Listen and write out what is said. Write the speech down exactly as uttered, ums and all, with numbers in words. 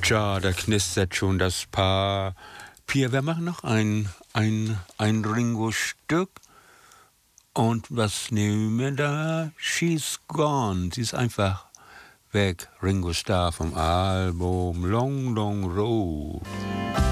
Tja, da knistert schon das Paar. Pia, wir machen noch ein, ein, ein Ringo-Stück. Und was nehmen wir da? She's Gone. Sie ist einfach weg. Ringo Starr vom Album Long, Long Road.